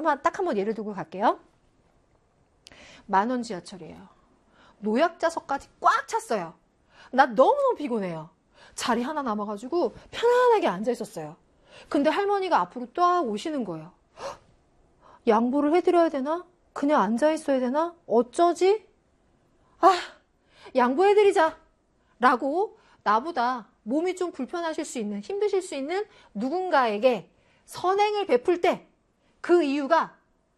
딱 한번 예를 들고 갈게요. 10,000원 지하철이에요. 노약자석까지 꽉 찼어요. 나 너무너무 피곤해요. 자리 하나 남아가지고 편안하게 앉아 있었어요. 근데 할머니가 앞으로 딱 오시는 거예요. 헉, 양보를 해드려야 되나? 그냥 앉아 있어야 되나? 어쩌지? 아, 양보해드리자. 라고 나보다 몸이 좀 불편하실 수 있는, 힘드실 수 있는 누군가에게 선행을 베풀 때 그 이유가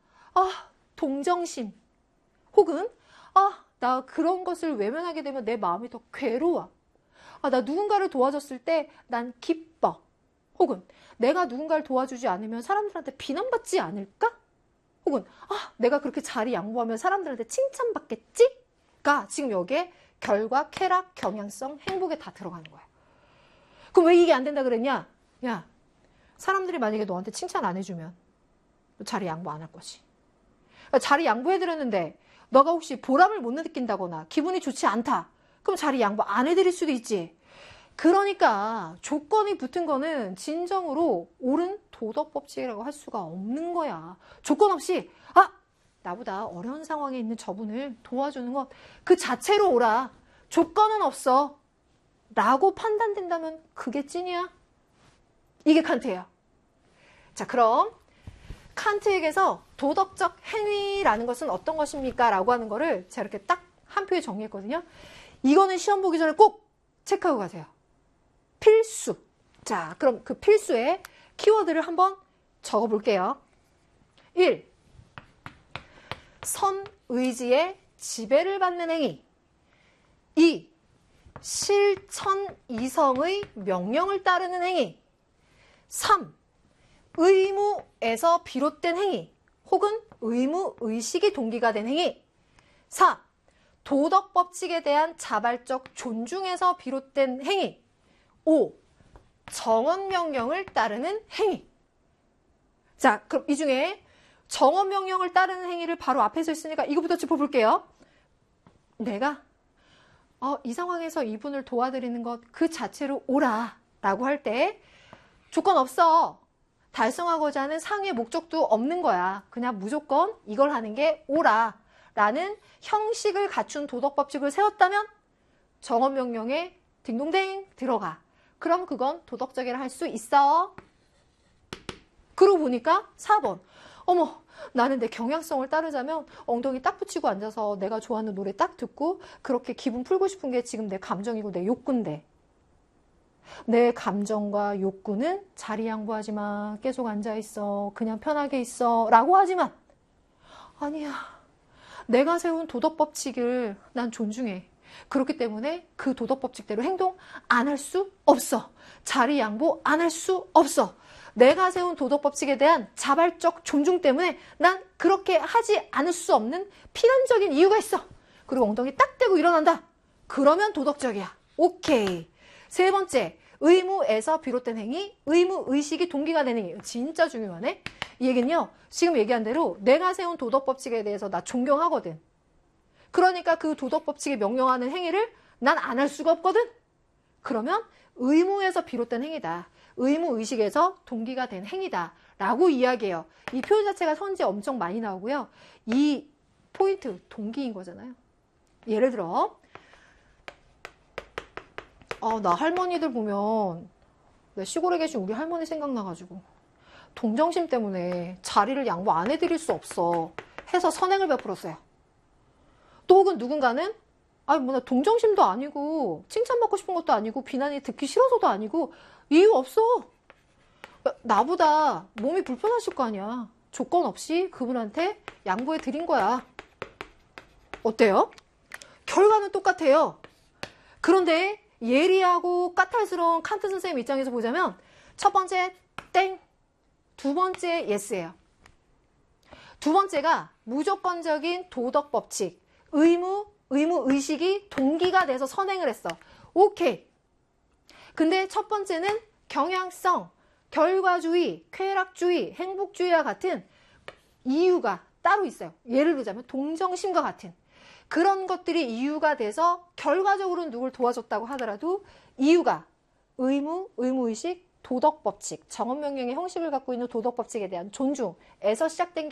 동정심 혹은 나 그런 것을 외면하게 되면 내 마음이 더 괴로워. 나 누군가를 도와줬을 때 난 기뻐. 혹은 내가 누군가를 도와주지 않으면 사람들한테 비난받지 않을까? 혹은 내가 그렇게 자리 양보하면 사람들한테 칭찬받겠지?가 지금 여기에 결과, 쾌락, 경향성, 행복에 다 들어가는 거야. 그럼 왜 이게 안 된다 그랬냐? 야, 사람들이 만약에 너한테 칭찬 안 해주면 너 자리 양보 안 할 거지. 그러니까 자리 양보해드렸는데 너가 혹시 보람을 못 느낀다거나 기분이 좋지 않다. 그럼 자리 양보 안 해드릴 수도 있지. 그러니까 조건이 붙은 거는 진정으로 옳은 도덕법칙이라고 할 수가 없는 거야. 조건 없이 나보다 어려운 상황에 있는 저분을 도와주는 것 그 자체로 옳아. 조건은 없어. 라고 판단된다면 그게 찐이야. 이게 칸트예요. 자, 그럼 칸트에게서 도덕적 행위라는 것은 어떤 것입니까? 라고 하는 거를 제가 이렇게 딱 한 표에 정리했거든요. 이거는 시험 보기 전에 꼭 체크하고 가세요. 필수. 자, 그럼 그 필수의 키워드를 한번 적어볼게요. 1. 선의지의 지배를 받는 행위. 2. 실천 이성의 명령을 따르는 행위. 3. 의무에서 비롯된 행위 혹은 의무의식이 동기가 된 행위. 4. 도덕법칙에 대한 자발적 존중에서 비롯된 행위. 5. 정언명령을 따르는 행위. 자, 그럼 이 중에 정언명령을 따르는 행위를 바로 앞에서 있으니까 이거부터 짚어볼게요. 내가 이 상황에서 이분을 도와드리는 것 그 자체로 옳아 라고 할 때 조건 없어. 달성하고자 하는 상의 목적도 없는 거야. 그냥 무조건 이걸 하는 게 옳아 라는 형식을 갖춘 도덕법칙을 세웠다면 정언명령에 딩동댕 들어가. 그럼 그건 도덕적이라 할 수 있어. 그러고 보니까 4번. 어머, 나는 내 경향성을 따르자면 엉덩이 딱 붙이고 앉아서 내가 좋아하는 노래 딱 듣고 그렇게 기분 풀고 싶은 게 지금 내 감정이고 내 욕구인데 내 감정과 욕구는 자리 양보하지 마. 계속 앉아있어. 그냥 편하게 있어. 라고 하지만 아니야. 내가 세운 도덕법칙을 난 존중해. 그렇기 때문에 그 도덕법칙대로 행동 안 할 수 없어. 자리 양보 안 할 수 없어. 내가 세운 도덕법칙에 대한 자발적 존중 때문에 난 그렇게 하지 않을 수 없는 필연적인 이유가 있어. 그리고 엉덩이 딱 대고 일어난다. 그러면 도덕적이야. 오케이. 세 번째, 의무에서 비롯된 행위, 의무의식이 동기가 되는 행위. 진짜 중요하네. 이 얘기는요, 지금 얘기한 대로 내가 세운 도덕법칙에 대해서 나 존경하거든. 그러니까 그 도덕법칙에 명령하는 행위를 난 안 할 수가 없거든. 그러면 의무에서 비롯된 행위다. 의무의식에서 동기가 된 행위다. 라고 이야기해요. 이 표현 자체가 선지에 엄청 많이 나오고요. 이 포인트, 동기인 거잖아요. 예를 들어 나 할머니들 보면 내 시골에 계신 우리 할머니 생각나가지고 동정심 때문에 자리를 양보 안 해드릴 수 없어 해서 선행을 베풀었어요. 또 혹은 누군가는 나 동정심도 아니고 칭찬받고 싶은 것도 아니고 비난이 듣기 싫어서도 아니고 이유 없어. 나보다 몸이 불편하실 거 아니야. 조건 없이 그분한테 양보해 드린 거야. 어때요? 결과는 똑같아요. 그런데 예리하고 까탈스러운 칸트 선생님 입장에서 보자면 첫 번째 땡, 두 번째 예스예요. 두 번째가 무조건적인 도덕법칙, 의무의식이 동기가 돼서 선행을 했어. 오케이. 근데 첫 번째는 경향성, 결과주의, 쾌락주의, 행복주의와 같은 이유가 따로 있어요. 예를 들자면 동정심과 같은 그런 것들이 이유가 돼서 결과적으로는 누굴 도와줬다고 하더라도 이유가 의무의식, 도덕법칙, 정언명령의 형식을 갖고 있는 도덕법칙에 대한 존중에서 시작된 게